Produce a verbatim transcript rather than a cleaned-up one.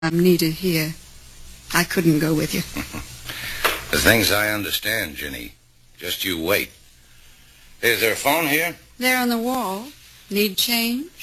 I'm needed here. I couldn't go with you. The things I understand, Ginny. Just you wait. Is there a phone here? There on the wall. Need change?